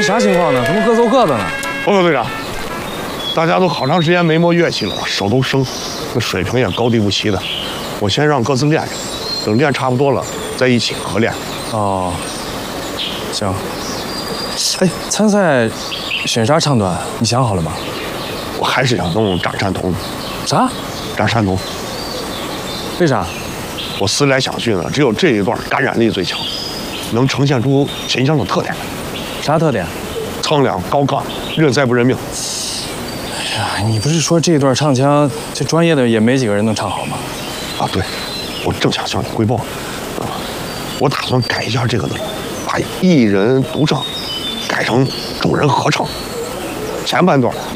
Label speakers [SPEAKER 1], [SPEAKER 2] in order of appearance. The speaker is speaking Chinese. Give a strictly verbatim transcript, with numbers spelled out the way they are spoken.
[SPEAKER 1] 啥情况呢？怎么各奏各的呢？
[SPEAKER 2] 报告队长，大家都好长时间没摸乐器了，手都生，那水平也高低不齐的。我先让各自练练，等练差不多了再一起合练。
[SPEAKER 1] 哦，行。哎，参赛选啥唱段？你想好了吗？
[SPEAKER 2] 我还是想弄张山童。
[SPEAKER 1] 啥？
[SPEAKER 2] 张山童？
[SPEAKER 1] 为啥？
[SPEAKER 2] 我思来想去呢，只有这一段感染力最强，能呈现出秦腔的特点。
[SPEAKER 1] 啥特点？
[SPEAKER 2] 苍凉高亢，认栽不认命。
[SPEAKER 1] 哎呀，你不是说这段唱腔，这专业的也没几个人能唱好吗？
[SPEAKER 2] 啊，对，我正想向你汇报。啊，我打算改一下这个的，把一人独唱改成众人合唱，前半段